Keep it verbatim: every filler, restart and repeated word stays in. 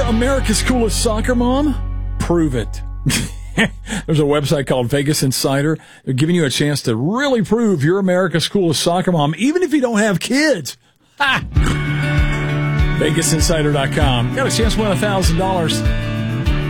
America's coolest soccer mom? Prove it. There's a website called Vegas Insider. They're giving you a chance to really prove you're America's coolest soccer mom, even if you don't have kids. Ha! Vegas Insider dot com. Got a chance to win one thousand dollars.